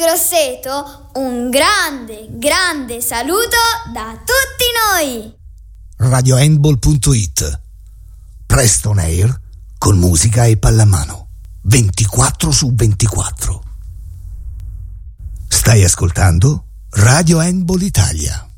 Grosseto, un grande saluto da tutti noi. RadioHandball.it. Presto on air con musica e pallamano 24/24. Stai ascoltando Radio Handball Italia.